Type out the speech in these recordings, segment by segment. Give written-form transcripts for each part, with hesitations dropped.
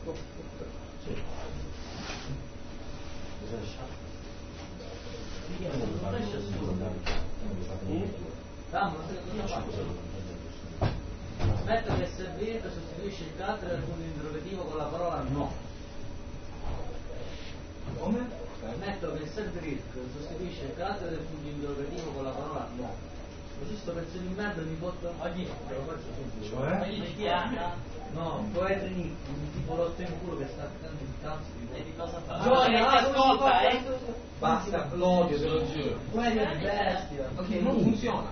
Aspetta che serviente sostituisce il carattere del punto interrogativo con la parola no. Come? Permetto che il server sostituisce il carattere del punto interrogativo con la parola no. Così sto pezzo di merda mi porta a niente, lo faccio subito. Cioè? No, può essere tipo rotto in culo che sta attacando il cazzo di cosa fa? Ascolta, basta, l'odio, te lo giuro. Quello è bestia. Ok, non funziona.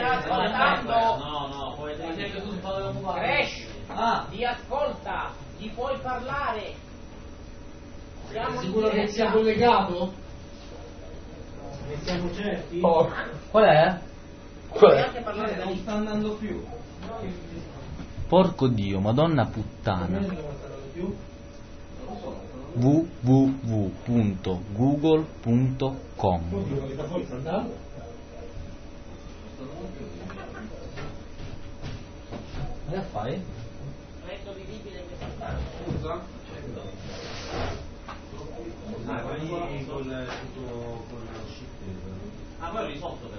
No, puoi dire che tu non fai un Crash, ti ascolta, gli puoi parlare. Siamo sicuro che sia collegato? Ne siamo certi? Qual è? Anche parlare da non lì. sta andando più. Porco Dio, madonna puttana. www.google.com. Che fai? Resto visibile in questa Scusa? Poi con lo shift. Poi ho risolto